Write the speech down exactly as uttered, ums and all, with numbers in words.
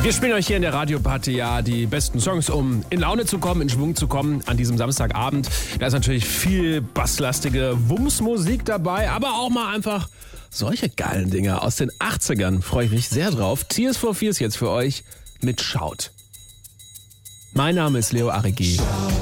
Wir spielen euch hier in der Radioparty ja die besten Songs, um in Laune zu kommen, in Schwung zu kommen an diesem Samstagabend. Da ist natürlich viel basslastige Wumms-Musik dabei, aber auch mal einfach solche geilen Dinger aus den achtzigern. Freue ich mich sehr drauf. Tears for Fears jetzt für euch mit Shout. Mein Name ist Leo Arrighi.